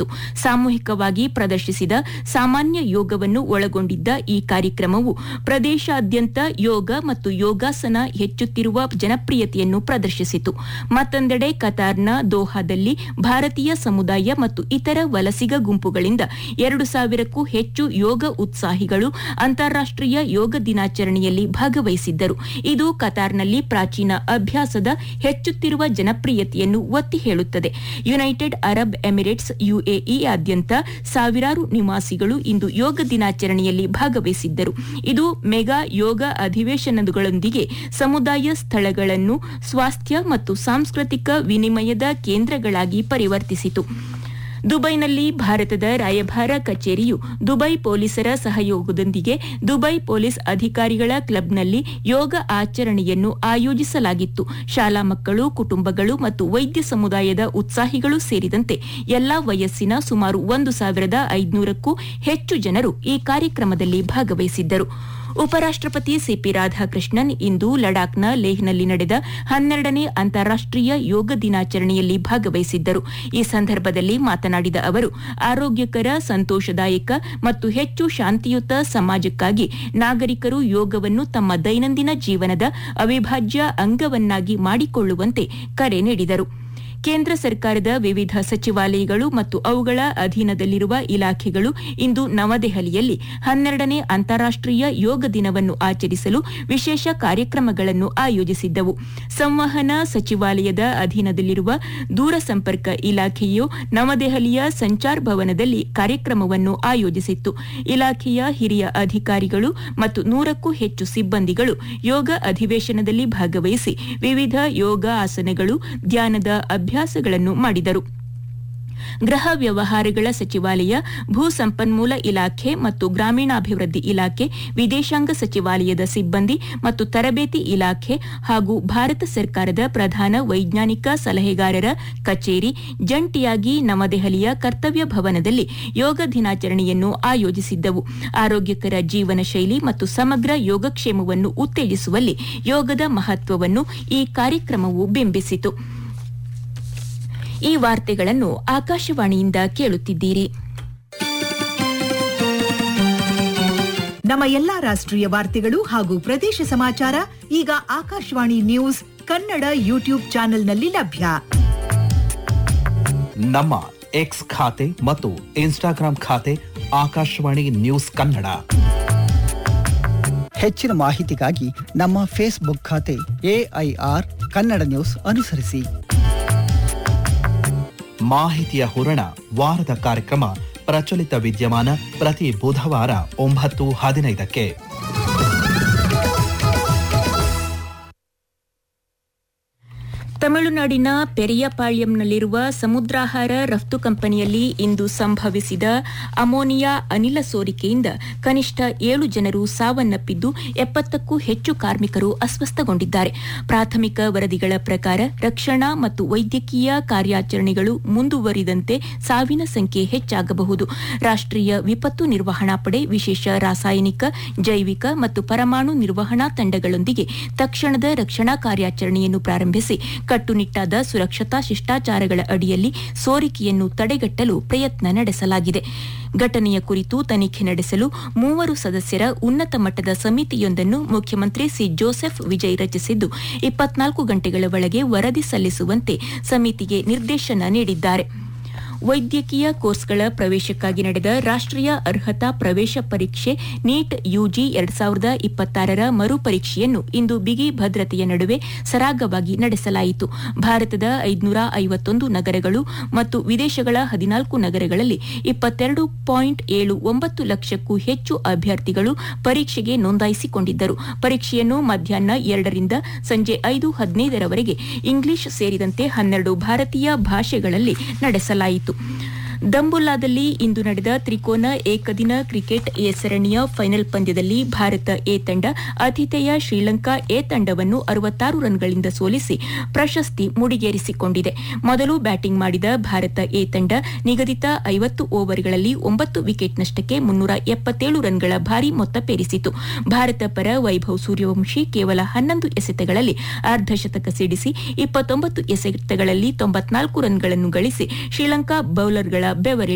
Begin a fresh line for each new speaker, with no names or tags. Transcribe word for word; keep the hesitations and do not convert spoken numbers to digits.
ಸಾಮೂಹಿಕವಾಗಿ ಪ್ರದರ್ಶಿಸಿದ ಸಾಮಾನ್ಯ ಯೋಗವನ್ನು ಒಳಗೊಂಡಿದ್ದ ಈ ಕಾರ್ಯಕ್ರಮವು ಪ್ರದೇಶಾದ್ಯಂತ ಯೋಗ ಮತ್ತು ಯೋಗಾಸನ ಹೆಚ್ಚುತ್ತಿರುವ ಜನಪ್ರಿಯತೆಯನ್ನು ಪ್ರದರ್ಶಿಸಿತು. ಮತ್ತೊಂದೆಡೆ ಕತಾರ್ನ ದೋಹಾದಲ್ಲಿ ಭಾರತೀಯ ಸಮುದಾಯ ಮತ್ತು ಇತರ ವಲಸಿಗ ಗುಂಪುಗಳಿಂದ ಎರಡು ಸಾವಿರಕ್ಕೂ ಹೆಚ್ಚು ಯೋಗ ಉತ್ಸಾಹಿಗಳು ಅಂತಾರಾಷ್ಟೀಯ ಯೋಗ ದಿನಾಚರಣೆಯಲ್ಲಿ ಭಾಗವಹಿಸಿದ್ದರು. ಇದು ಕತಾರ್ನಲ್ಲಿ ಪ್ರಾಚೀನ ಅಭ್ಯಾಸದ ಹೆಚ್ಚುತ್ತಿರುವ ಜನಪ್ರಿಯತೆಯನ್ನು ಒತ್ತಿ ಹೇಳುತ್ತದೆ. ಯುನೈಟೆಡ್ ಅರಬ್ ಎಮಿರೇಟ್ಸ್ ಯುಎಇಯಾದ್ಯಂತ ಸಾವಿರಾರು ನಿವಾಸಿಗಳು ಇಂದು ಯೋಗ ದಿನಾಚರಣೆಯಲ್ಲಿ ಭಾಗವಹಿಸಿದ್ದರು. ಇದು ಮೆಗಾ ಯೋಗ ಅಧಿವೇಶನಗಳೊಂದಿಗೆ ಸಮುದಾಯ ಸ್ಥಳಗಳನ್ನು ಸ್ವಾಸ್ಥ್ಯ ಮತ್ತು ಸಾಂಸ್ಕೃತಿಕ ವಿನಿಮಯದ ಕೇಂದ್ರಗಳಾಗಿ ಪರಿವರ್ತಿಸಿತು. ದುಬೈನಲ್ಲಿ ಭಾರತದ ರಾಯಭಾರ ಕಚೇರಿಯು ದುಬೈ ಪೊಲೀಸರ ಸಹಯೋಗದೊಂದಿಗೆ ದುಬೈ ಪೊಲೀಸ್ ಅಧಿಕಾರಿಗಳ ಕ್ಲಬ್ನಲ್ಲಿ ಯೋಗ ಆಚರಣೆಯನ್ನು ಆಯೋಜಿಸಲಾಗಿತ್ತು. ಶಾಲಾ ಮಕ್ಕಳು, ಕುಟುಂಬಗಳು ಮತ್ತು ವೈದ್ಯ ಸಮುದಾಯದ ಉತ್ಸಾಹಿಗಳು ಸೇರಿದಂತೆ ಎಲ್ಲಾ ವಯಸ್ಸಿನ ಸುಮಾರು ಒಂದು ಸಾವಿರದ ಐದುನೂರಕ್ಕೂ ಹೆಚ್ಚು ಜನರು ಈ ಕಾರ್ಯಕ್ರಮದಲ್ಲಿ ಭಾಗವಹಿಸಿದ್ದರು. ಉಪರಾಷ್ಟಪತಿ ಸಿಪಿ ರಾಧಾಕೃಷ್ಣನ್ ಇಂದು ಲಡಾಖ್ನ ಲೇಹ್ನಲ್ಲಿ ನಡೆದ ಹನ್ನೆರಡನೇ ಅಂತಾರಾಷ್ಟೀಯ ಯೋಗ ದಿನಾಚರಣೆಯಲ್ಲಿ ಭಾಗವಹಿಸಿದ್ದರು. ಈ ಸಂದರ್ಭದಲ್ಲಿ ಮಾತನಾಡಿದ ಅವರು, ಆರೋಗ್ಯಕರ, ಸಂತೋಷದಾಯಕ ಮತ್ತು ಹೆಚ್ಚು ಶಾಂತಿಯುತ ಸಮಾಜಕ್ಕಾಗಿ ನಾಗರಿಕರು ಯೋಗವನ್ನು ತಮ್ಮ ದೈನಂದಿನ ಜೀವನದ ಅವಿಭಾಜ್ಯ ಅಂಗವನ್ನಾಗಿ ಮಾಡಿಕೊಳ್ಳುವಂತೆ ಕರೆ ನೀಡಿದರು. ಕೇಂದ್ರ ಸರ್ಕಾರದ ವಿವಿಧ ಸಚಿವಾಲಯಗಳು ಮತ್ತು ಅವುಗಳ ಅಧೀನದಲ್ಲಿರುವ ಇಲಾಖೆಗಳು ಇಂದು ನವದೆಹಲಿಯಲ್ಲಿ ಹನ್ನೆರಡನೇ ಅಂತಾರಾಷ್ಟೀಯ ಯೋಗ ದಿನವನ್ನು ಆಚರಿಸಲು ವಿಶೇಷ ಕಾರ್ಯಕ್ರಮಗಳನ್ನು ಆಯೋಜಿಸಿದ್ದವು. ಸಂವಹನ ಸಚಿವಾಲಯದ ಅಧೀನದಲ್ಲಿರುವ ದೂರಸಂಪರ್ಕ ಇಲಾಖೆಯು ನವದೆಹಲಿಯ ಸಂಚಾರ್ ಭವನದಲ್ಲಿ ಕಾರ್ಯಕ್ರಮವನ್ನು ಆಯೋಜಿಸಿತ್ತು. ಇಲಾಖೆಯ ಹಿರಿಯ ಅಧಿಕಾರಿಗಳು ಮತ್ತು ನೂರಕ್ಕೂ ಹೆಚ್ಚು ಸಿಬ್ಬಂದಿಗಳು ಯೋಗ ಅಧಿವೇಶನದಲ್ಲಿ ಭಾಗವಹಿಸಿ ವಿವಿಧ ಯೋಗ ಆಸನಗಳು, ಧ್ಯಾನದ ಅಭ್ಯಾಸಗಳನ್ನು ಮಾಡಿದರು. ಗೃಹ ವ್ಯವಹಾರಗಳ ಸಚಿವಾಲಯ, ಭೂ ಸಂಪನ್ಮೂಲ ಇಲಾಖೆ ಮತ್ತು ಗ್ರಾಮೀಣಾಭಿವೃದ್ಧಿ ಇಲಾಖೆ, ವಿದೇಶಾಂಗ ಸಚಿವಾಲಯದ ಸಿಬ್ಬಂದಿ ಮತ್ತು ತರಬೇತಿ ಇಲಾಖೆ ಹಾಗೂ ಭಾರತ ಸರ್ಕಾರದ ಪ್ರಧಾನ ವೈಜ್ಞಾನಿಕ ಸಲಹೆಗಾರರ ಕಚೇರಿ ಜಂಟಿಯಾಗಿ ನವದೆಹಲಿಯ ಕರ್ತವ್ಯ ಭವನದಲ್ಲಿ ಯೋಗ ದಿನಾಚರಣೆಯನ್ನು ಆಯೋಜಿಸಿದ್ದವು. ಆರೋಗ್ಯಕರ ಜೀವನ ಶೈಲಿ ಮತ್ತು ಸಮಗ್ರ ಯೋಗಕ್ಷೇಮವನ್ನು ಉತ್ತೇಜಿಸುವಲ್ಲಿ ಯೋಗದ ಮಹತ್ವವನ್ನು ಈ ಕಾರ್ಯಕ್ರಮವು ಬಿಂಬಿಸಿತು. ಈ ವಾರ್ತೆಗಳನ್ನು ಆಕಾಶವಾಣಿಯಿಂದ ಕೇಳುತ್ತಿದ್ದೀರಿ.
ನಮ್ಮ ಎಲ್ಲಾ ರಾಷ್ಟ್ರೀಯ ವಾರ್ತೆಗಳು ಹಾಗೂ ಪ್ರದೇಶ ಸಮಾಚಾರ ಈಗ ಆಕಾಶವಾಣಿ ನ್ಯೂಸ್ ಕನ್ನಡ ಯೂಟ್ಯೂಬ್ ಚಾನೆಲ್ನಲ್ಲಿ ಲಭ್ಯ.
ನಮ್ಮ ಎಕ್ಸ್ ಖಾತೆ ಮತ್ತು ಇನ್ಸ್ಟಾಗ್ರಾಂ ಖಾತೆ ಆಕಾಶವಾಣಿ ನ್ಯೂಸ್ ಕನ್ನಡ.
ಹೆಚ್ಚಿನ ಮಾಹಿತಿಗಾಗಿ ನಮ್ಮ ಫೇಸ್ಬುಕ್ ಖಾತೆ ಎಐಆರ್ ಕನ್ನಡ ನ್ಯೂಸ್ ಅನುಸರಿಸಿ.
ಮಾಹಿತಿಯ ಹೂರಣ ವಾರದ ಕಾರ್ಯಕ್ರಮ ಪ್ರಚಲಿತ ವಿದ್ಯಮಾನ ಪ್ರತಿ ಬುಧವಾರ ಒಂಬತ್ತು ಹದಿನೈದಕ್ಕೆ.
ತಮಿಳುನಾಡಿನ ಪೆರಿಯಪಾಳ್ಯಂನಲ್ಲಿರುವ ಸಮುದ್ರಾಹಾರ ರಫ್ತು ಕಂಪನಿಯಲ್ಲಿ ಇಂದು ಸಂಭವಿಸಿದ ಅಮೋನಿಯಾ ಅನಿಲ ಸೋರಿಕೆಯಿಂದ ಕನಿಷ್ಠ ಏಳು ಜನರು ಸಾವನ್ನಪ್ಪಿದ್ದು ಎಪ್ಪತ್ತಕ್ಕೂ ಹೆಚ್ಚು ಕಾರ್ಮಿಕರು ಅಸ್ವಸ್ಥಗೊಂಡಿದ್ದಾರೆ. ಪ್ರಾಥಮಿಕ ವರದಿಗಳ ಪ್ರಕಾರ ರಕ್ಷಣಾ ಮತ್ತು ವೈದ್ಯಕೀಯ ಕಾರ್ಯಾಚರಣೆಗಳು ಮುಂದುವರಿದಂತೆ ಸಾವಿನ ಸಂಖ್ಯೆ ಹೆಚ್ಚಾಗಬಹುದು. ರಾಷ್ಟ್ರೀಯ ವಿಪತ್ತು ನಿರ್ವಹಣಾ ಪಡೆ ವಿಶೇಷ ರಾಸಾಯನಿಕ, ಜೈವಿಕ ಮತ್ತು ಪರಮಾಣು ನಿರ್ವಹಣಾ ತಂಡಗಳೊಂದಿಗೆ ತಕ್ಷಣದ ರಕ್ಷಣಾ ಕಾರ್ಯಾಚರಣೆಯನ್ನು ಪ್ರಾರಂಭಿಸಿ ಕಟ್ಟುನಿಟ್ಟಾದ ಸುರಕ್ಷತಾ ಶಿಷ್ಟಾಚಾರಗಳ ಅಡಿಯಲ್ಲಿ ಸೋರಿಕೆಯನ್ನು ತಡೆಗಟ್ಟಲು ಪ್ರಯತ್ನ ನಡೆಸಲಾಗಿದೆ. ಘಟನೆಯ ಕುರಿತು ತನಿಖೆ ನಡೆಸಲು ಮೂವರು ಸದಸ್ಯರ ಉನ್ನತ ಮಟ್ಟದ ಸಮಿತಿಯೊಂದನ್ನು ಮುಖ್ಯಮಂತ್ರಿ ಸಿ ಜೋಸೆಫ್ ವಿಜಯ್ ರಚಿಸಿದ್ದು ಇಪ್ಪತ್ನಾಲ್ಕು ಗಂಟೆಗಳ ಒಳಗೆ ವರದಿ ಸಲ್ಲಿಸುವಂತೆ ಸಮಿತಿಗೆ ನಿರ್ದೇಶನ ನೀಡಿದ್ದಾರೆ. ವೈದ್ಯಕೀಯ ಕೋರ್ಸ್ಗಳ ಪ್ರವೇಶಕ್ಕಾಗಿ ನಡೆದ ರಾಷ್ಟ್ರೀಯ ಅರ್ಹತಾ ಪ್ರವೇಶ ಪರೀಕ್ಷೆ ನೀಟ್ ಯುಜಿ ಎರಡ್ ಸಾವಿರದ ಇಪ್ಪತ್ತಾರರ ಮರುಪರೀಕ್ಷೆಯನ್ನು ಇಂದು ಬಿಗಿ ಭದ್ರತೆಯ ನಡುವೆ ಸರಾಗವಾಗಿ ನಡೆಸಲಾಯಿತು. ಭಾರತದ ಐದುನೂರ ಐವತ್ತೊಂದು ನಗರಗಳು ಮತ್ತು ವಿದೇಶಗಳ ಹದಿನಾಲ್ಕು ನಗರಗಳಲ್ಲಿ ಇಪ್ಪತ್ತೆರಡು ಪಾಯಿಂಟ್ ಏಳು ಒಂಬತ್ತು ಲಕ್ಷಕ್ಕೂ ಹೆಚ್ಚು ಅಭ್ಯರ್ಥಿಗಳು ಪರೀಕ್ಷೆಗೆ ನೋಂದಾಯಿಸಿಕೊಂಡಿದ್ದರು. ಪರೀಕ್ಷೆಯನ್ನು ಮಧ್ಯಾಹ್ನ ಎರಡರಿಂದ ಸಂಜೆ ಐದು ಹದಿನೈದರವರೆಗೆ ಇಂಗ್ಲಿಷ್ ಸೇರಿದಂತೆ ಹನ್ನೆರಡು ಭಾರತೀಯ ಭಾಷೆಗಳಲ್ಲಿ ನಡೆಸಲಾಯಿತು. ದಂಬುಲ್ಲಾದಲ್ಲಿ ಇಂದು ನಡೆದ ತ್ರಿಕೋನ ಏಕದಿನ ಕ್ರಿಕೆಟ್ ಎ ಸರಣಿಯ ಫೈನಲ್ ಪಂದ್ಯದಲ್ಲಿ ಭಾರತ ಎ ತಂಡ ಆತಿಥೇಯ ಶ್ರೀಲಂಕಾ ಎ ತಂಡವನ್ನು ಅರವತ್ತಾರು ರನ್ಗಳಿಂದ ಸೋಲಿಸಿ ಪ್ರಶಸ್ತಿ ಮುಡಿಗೇರಿಸಿಕೊಂಡಿದೆ. ಮೊದಲು ಬ್ಯಾಟಿಂಗ್ ಮಾಡಿದ ಭಾರತ ಎ ತಂಡ ನಿಗದಿತ ಐವತ್ತು ಓವರ್ಗಳಲ್ಲಿ ಒಂಬತ್ತು ವಿಕೆಟ್ ನಷ್ಟಕ್ಕೆ ಮುನ್ನೂರ ಎಪ್ಪತ್ತೇಳು ರನ್ಗಳ ಭಾರಿ ಮೊತ್ತ ಪೇರಿಸಿತು. ಭಾರತ ಪರ ವೈಭವ್ ಸೂರ್ಯವಂಶಿ ಕೇವಲ ಹನ್ನೊಂದು ಎಸೆತಗಳಲ್ಲಿ ಅರ್ಧಶತಕ ಸಿಡಿಸಿ ಇಪ್ಪತ್ತೊಂಬತ್ತು ಎಸೆತಗಳಲ್ಲಿ ತೊಂಬತ್ನಾಲ್ಕು ರನ್ಗಳನ್ನು ಗಳಿಸಿ ಶ್ರೀಲಂಕಾ ಬೌಲರ್ಗಳ ಬೆವರಿ